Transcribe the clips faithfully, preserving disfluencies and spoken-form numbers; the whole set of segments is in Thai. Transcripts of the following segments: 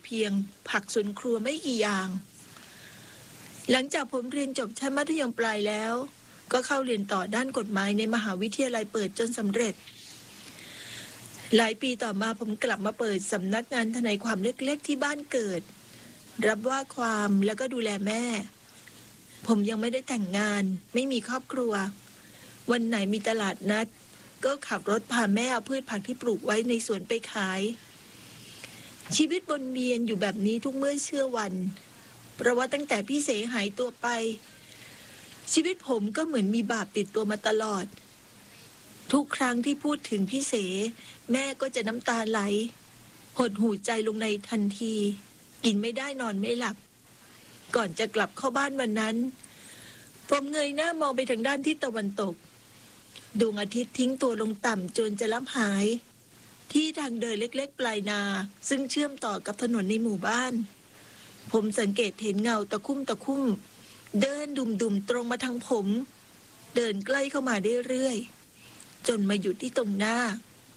เพียงผักสวนครัวไม่กี่อย่าง หลังจากผมเรียนจบชั้นมัธยมปลายแล้วก็เข้าเรียนต่อด้านกฎหมายในมหาวิทยาลัยเปิดจนสำเร็จหลายปีต่อมาผมกลับมาเปิดสำนักงานทนายความเล็กๆที่บ้านเกิดรับว่าความแล้วก็ดูแลแม่ผมยังไม่ได้แต่งงานไม่มีครอบครัววันไหนมีตลาดนัดก็ขับรถพาแม่เอาพืชผักที่ปลูกไว้ในสวนไปขายชีวิตวนเวียนอยู่แบบนี้ทุกเมื่อเชื่อวันเพราะว่าตั้งแต่พี่เสหายตัวไปชีวิตผมก็เหมือนมีบาปติดตัวมาตลอดทุกครั้งที่พูดถึงพี่เสแม่ก็จะน้ำตาไหลหดหู่ใจลงในทันทีกินไม่ได้นอนไม่หลับก่อนจะกลับเข้าบ้านวันนั้นผมเงยหน้ามองไปทางด้านทิศตะวันตกดวงอาทิตย์ทิ้งตัวลงต่ำจนจะลับหายที่ทางเดินเล็กๆปลายนาซึ่งเชื่อมต่อกับถนนในหมู่บ้านผมสังเกตเห็นเงาตะคุ่มตะคุ่มเดินดุ่มๆตรงมาทางผมเดินใกล้เข้ามาเรื่อยๆจนมาหยุดที่ตรงหน้า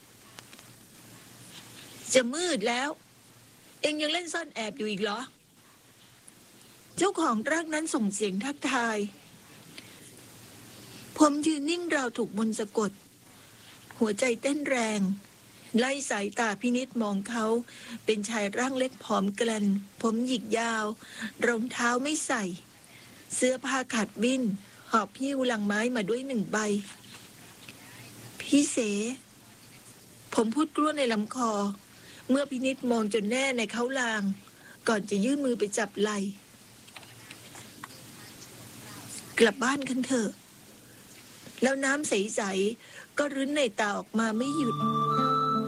จะมืดแล้วเอ็งยังเล่นซ่อนแอบอยู่อีกเหรอเจ้าของร่างนั้นส่งเสียงทักทายผมยืนนิ่งราวถูกมนต์สะกดหัวใจเต้นแรงไล่สายตาพินิจมองเขาเป็นชายร่างเล็กผอมแกลนผมหยิกยาวรองเท้าไม่ใส่เสื้อผ้าขาดบิ้นหอบหิ้วลังไม้มาด้วยหนึ่งใบพี่เสผมพูดกลั้วในลำคอเมื่อพินิจมองจนแน่ในเขาลางก่อนจะยื่นมือไปจับไหล่กลับบ้านกันเถอะแล้วน้ำใสๆก็รื้นในตาออกมาไม่หยุด